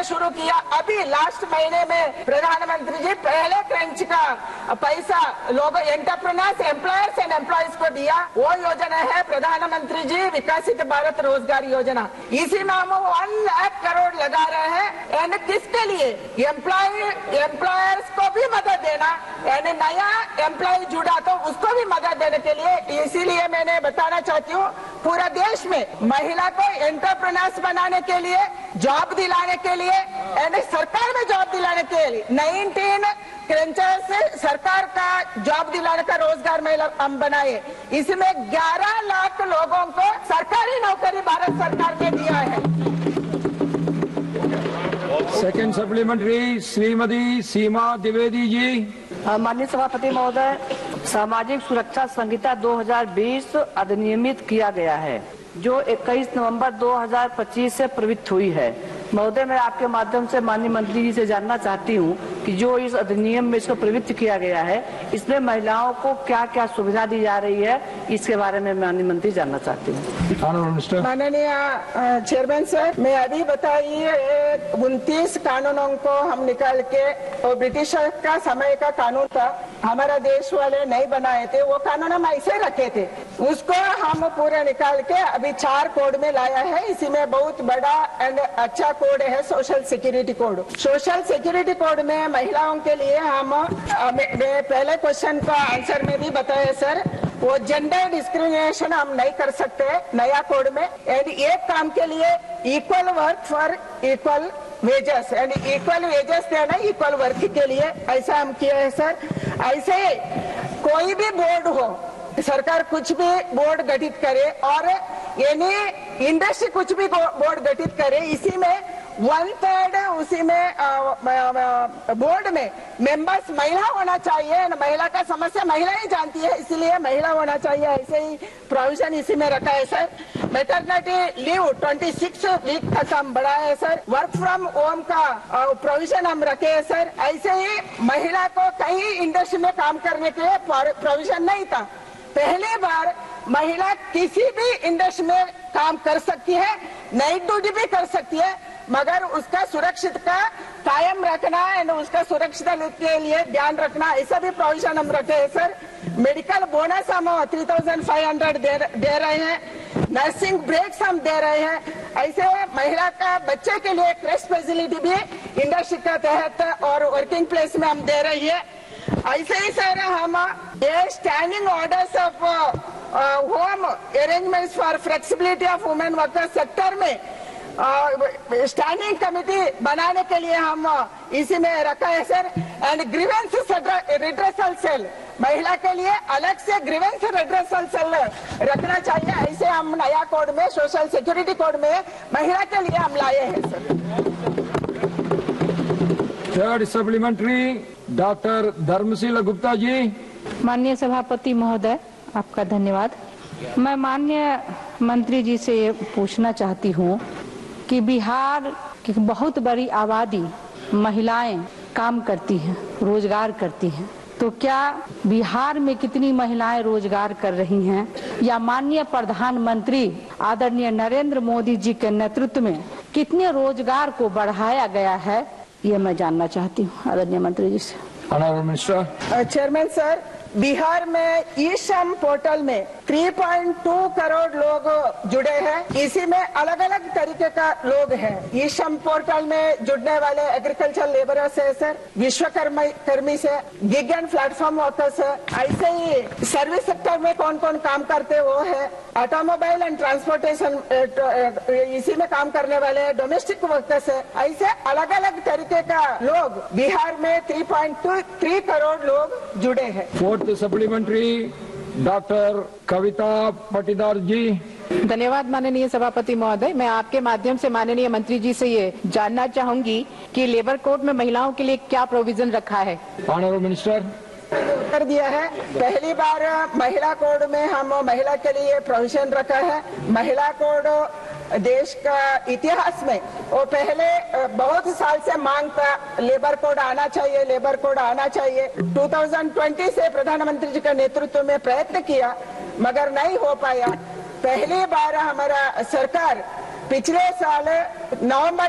देना शुरू किया। अभी लास्ट महीने में प्रधानमंत्री जी पहले ट्रेंच का पैसा लोग एंटरप्रेन्योर्स, एम्प्लॉयर्स एंड एम्प्लॉयज को दिया। वो योजना है प्रधानमंत्री जी विकसित भारत रोजगार योजना। इसी में हम 1 लाख करोड़ लगा रहे हैं। एंड किसके लिए? एम्प्लॉयर्स को भी मदद देना, यानी नया एम्प्लॉय जुड़ा तो उसको भी मदद देने के लिए। इसीलिए मैंने बताना चाहती हूँ पूरा देश में महिला को एंटरप्रेन्योर्स बनाने के लिए, जॉब दिलाने के लिए, यानी सरकार में जॉब दिलाने के लिए 19 क्रेंचर्स से सरकार का जॉब दिलाने का रोजगार महिला हम बनाए। इसमें 11 लाख लोगों को सरकारी नौकरी भारत सरकार ने दिया है। सेकंड सप्लीमेंट्री श्रीमती सीमा द्विवेदी जी। माननीय सभापति महोदय, सामाजिक सुरक्षा संहिता 2020 अधिनियमित किया गया है जो 21 नवंबर 2025 से प्रवृत्त हुई है। महोदय, मैं आपके माध्यम से माननीय मंत्री जी से जानना चाहती हूँ कि जो इस अधिनियम में इसको प्रवृत्त किया गया है, इसमें महिलाओं को क्या क्या सुविधा दी जा रही है, इसके बारे में माननीय मंत्री जानना चाहती हूँ। माननीय चेयरमैन सर, मैं अभी बताइए 29 कानूनों को हम निकाल के, और ब्रिटिश का समय का कानून था, हमारा देश वाले नहीं बनाए थे, वो कानून हम ऐसे रखे थे, उसको हम पूरा निकाल के अभी 4 कोड में लाया है। इसी में बहुत बड़ा एंड अच्छा कोड है social security code. Social security code में महिलाओं के लिए हम पहले क्वेश्चन का आंसर में भी बताया सर, वो जेंडर डिस्क्रिमिनेशन हम नहीं कर सकते नया कोड में। एंड एक काम के लिए equal work for equal wages, and equal wages देना इक्वल वर्क के लिए, ऐसा हम किया है सर। ऐसे ही कोई भी बोर्ड हो, सरकार कुछ भी बोर्ड गठित करे और यानी इंडस्ट्री कुछ भी बोर्ड गठित करे, इसी में 1/3 उसी में बोर्ड में मेंबर्स महिला होना चाहिए। महिला का समस्या महिला ही जानती है, इसलिए महिला होना चाहिए। ऐसे ही प्रोविजन इसी में रखा है सर। मैटरनिटी लीव 26 वीक तक हम बढ़ाए है सर। वर्क फ्रॉम होम का प्रोविजन हम रखे है सर। ऐसे ही महिला को कहीं इंडस्ट्री में काम करने के लिए प्रोविजन नहीं था। पहली बार महिला किसी भी इंडस्ट्री में काम कर सकती है, नाइट ड्यूटी भी कर सकती है, मगर उसका सुरक्षित का कायम रखना है, उसका सुरक्षित के लिए ध्यान रखना, ऐसा भी प्रोविजन हम रखे हैं सर। मेडिकल बोनस हम 3500 दे रहे हैं, नर्सिंग ब्रेक्स हम दे रहे हैं। ऐसे महिला का बच्चे के लिए क्रेश फैसिलिटी भी इंडस्ट्री के तहत और वर्किंग प्लेस में हम दे रही है। ऐसे ही सर हम ये standing orders of home arrangements for flexibility of women workers sector में स्टैंडिंग कमेटी बनाने के लिए हम इसी में रखा है sir. And grievance redressal cell, महिला के लिए अलग से ग्रीवेंस रिड्रेसल सेल रखना चाहिए। ऐसे हम नया कोड में, सोशल सिक्योरिटी कोड में महिला के लिए हम लाए हैं sir. Third supplementary doctor Dharmshila Gupta ji. माननीय सभापति महोदय, आपका धन्यवाद। मैं माननीय मंत्री जी से ये पूछना चाहती हूँ कि बिहार की बहुत बड़ी आबादी महिलाएं काम करती हैं, रोजगार करती हैं, तो क्या बिहार में कितनी महिलाएं रोजगार कर रही हैं, या माननीय प्रधानमंत्री आदरणीय नरेंद्र मोदी जी के नेतृत्व में कितने रोजगार को बढ़ाया गया है, ये मैं जानना चाहती हूँ आदरणीय मंत्री जी से। Honourable minister. Chairman sir, Bihar में ई श्रम पोर्टल में 3.2 करोड़ लोग जुड़े हैं। इसी में अलग अलग तरीके का लोग हैं। ई श्रम पोर्टल में जुड़ने वाले एग्रीकल्चर लेबरर्स है सर, विश्वकर्मी से, गिग एंड प्लेटफॉर्म वर्कर्स है। ऐसे ही सर्विस सेक्टर में कौन कौन काम करते वो है, ऑटोमोबाइल एंड ट्रांसपोर्टेशन इसी में काम करने वाले डोमेस्टिक वर्कर्स है। ऐसे अलग अलग तरीके का लोग बिहार में 3.3 करोड़ लोग जुड़े हैं। फोर्थ सप्लीमेंट्री डॉक्टर कविता पाटीदार जी। धन्यवाद माननीय सभापति महोदय, मैं आपके माध्यम से माननीय मंत्री जी से ये जानना चाहूंगी कि लेबर कोड में महिलाओं के लिए क्या प्रोविजन रखा है। Honourable minister. कर दिया है। पहली बार महिला कोड में हम महिला के लिए प्रोविजन रखा है। महिला कोड देश का इतिहास में वो पहले बहुत साल से मांग था, लेबर कोड आना चाहिए, लेबर कोड आना चाहिए। 2020 से प्रधानमंत्री जी के नेतृत्व में प्रयत्न किया मगर नहीं हो पाया। पहली बार हमारा सरकार पिछले साल नवंबर